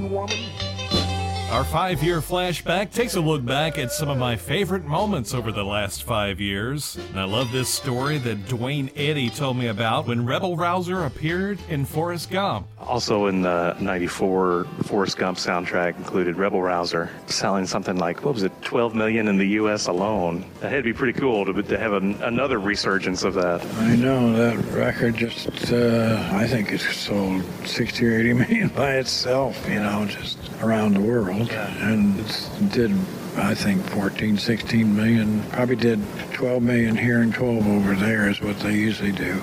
American woman. Our 5-year flashback takes a look back at some of my favorite moments over the last 5 years. And I love this story that Dwayne Eddy told me about when Rebel Rouser appeared in Forrest Gump. Also in the 94 Forrest Gump soundtrack included Rebel Rouser, selling something like, 12 million in the U.S. alone. That had to be pretty cool to have another resurgence of that. I know, that record just, I think it's sold 60 or 80 million by itself, just around the world. And it did, I think, 14, 16 million. Probably did 12 million here and 12 over there is what they usually do.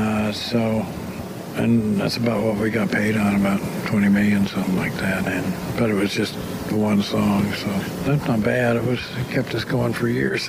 And that's about what we got paid on, about 20 million, something like that. But it was just the one song, so that's not bad. It kept us going for years.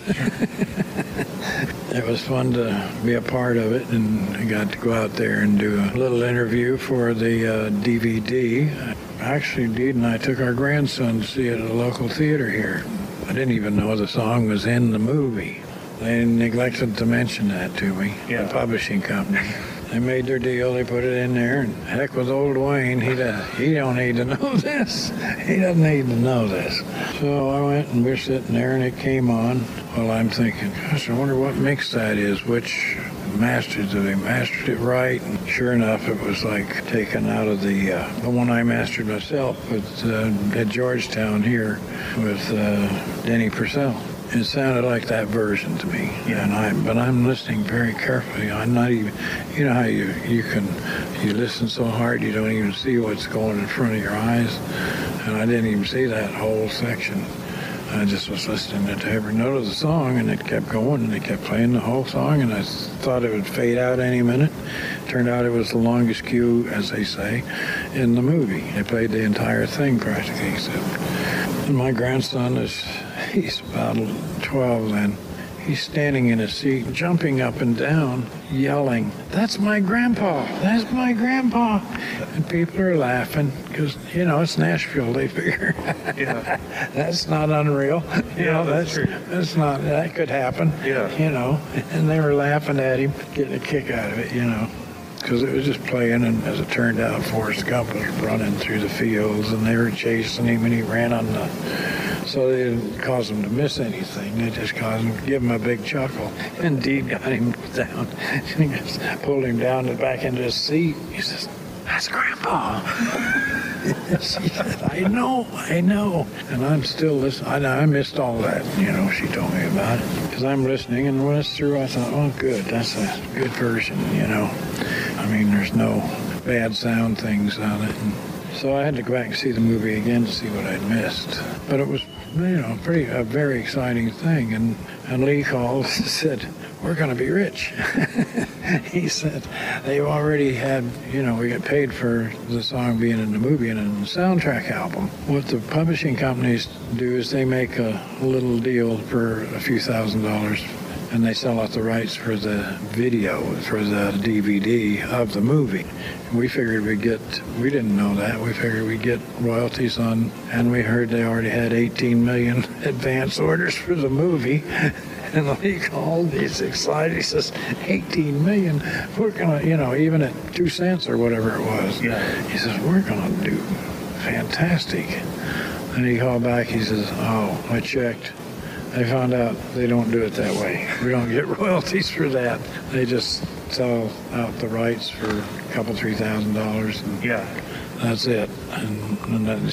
It was fun to be a part of it, and I got to go out there and do a little interview for the DVD. Actually, Deed and I took our grandson to see it at a local theater here. I didn't even know the song was in the movie. They neglected to mention that to me, the publishing company. They made their deal, they put it in there, and heck with old Wayne, he don't need to know this. He doesn't need to know this. So I went and we're sitting there and it came on. Well, I'm thinking, gosh, I wonder what mix that is, which masters, do they mastered it right? And sure enough, it was like taken out of the one I mastered myself at Georgetown here with Denny Purcell. It sounded like that version to me, but I'm listening very carefully. I'm not even, how you listen so hard you don't even see what's going in front of your eyes, and I didn't even see that whole section. I just was listening to every note of the song, and it kept going, and they kept playing the whole song, and I thought it would fade out any minute. Turned out it was the longest cue, as they say, in the movie. They played the entire thing practically, and my grandson he's about 12 then. He's standing in his seat, jumping up and down, yelling, "That's my grandpa! That's my grandpa!" And people are laughing because, it's Nashville, they figure. That's not unreal. That's not, that could happen. And they were laughing at him, getting a kick out of it, because it was just playing, and as it turned out, Forrest Gump was running through the fields, and they were chasing him, and he ran on the... So they didn't cause him to miss anything. They just caused him to give him a big chuckle. Indeed, got him down. He just pulled him down and back into his seat. He says, "That's Grandpa." She said, I know. And I'm still listening. I missed all that, she told me about it. Because I'm listening, and when it's through, I thought, oh, good, that's a good version, I mean, there's no bad sound things on it. And so I had to go back and see the movie again to see what I'd missed. But it was, a very exciting thing. And Lee called and said, "We're going to be rich." He said, they've already had, we get paid for the song being in the movie and in the soundtrack album. What the publishing companies do is they make a little deal for a few $1,000s, and they sell out the rights for the video, for the DVD of the movie. We figured we didn't know that, we figured we'd get royalties on, and we heard they already had 18 million advance orders for the movie. And he called, he's excited, he says, 18 million, we're gonna, even at 2 cents or whatever it was. He says, we're gonna do fantastic. And he called back, he says, oh, I checked. I found out they don't do it that way. We don't get royalties for that. They just sell out the rights for a couple, $3,000, and that's it. And that